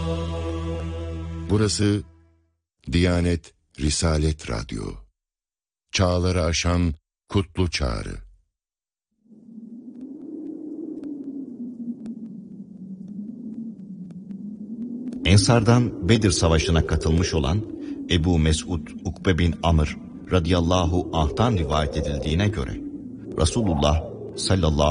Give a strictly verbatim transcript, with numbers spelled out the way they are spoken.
Burası Diyanet Risalet Radyo. Çağları aşan kutlu çağrı. Ensardan Bedir Savaşı'na katılmış olan Ebu Mesud Ukbe bin Amr radıyallahu anh'tan rivayet edildiğine göre Resulullah sallallahu